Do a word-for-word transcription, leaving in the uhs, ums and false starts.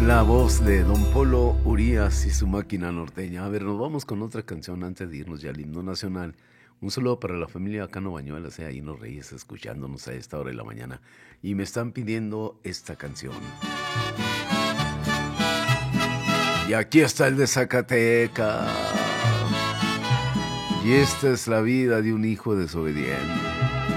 La voz de Don Polo Urías y su máquina norteña. A ver, nos vamos con otra canción antes de irnos ya al himno nacional. Un saludo para la familia Cano Bañuelas, eh, ahí en Los Reyes, escuchándonos a esta hora de la mañana. Y me están pidiendo esta canción. Y aquí está el de Zacatecas. Y esta es la vida de un hijo desobediente.